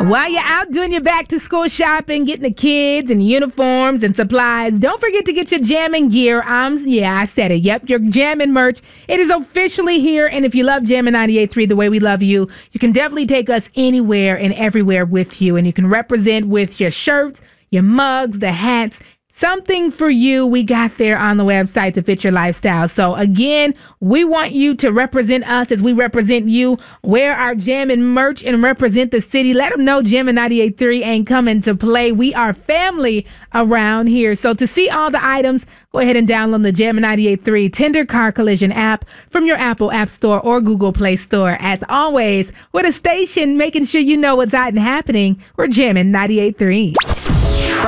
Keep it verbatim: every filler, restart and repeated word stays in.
While you're out doing your back to school shopping, getting the kids and uniforms and supplies, don't forget to get your jamming gear. Um, yeah, I said it. Yep, your jamming merch. It is officially here. And if you love Jammin' ninety-eight point three the way we love you, you can definitely take us anywhere and everywhere with you. And you can represent with your shirts, your mugs, the hats. Something for you we got there on the website to fit your lifestyle. So again, we want you to represent us as we represent you. Wear our Jammin' merch and represent the city. Let them know Jammin' ninety-eight point three ain't coming to play. We are family around here. So to see all the items, go ahead and download the Jammin' ninety-eight point three Tender Car Collision app from your Apple App Store or Google Play Store. As always, with a station making sure you know what's out and happening, we're Jammin' ninety-eight point three.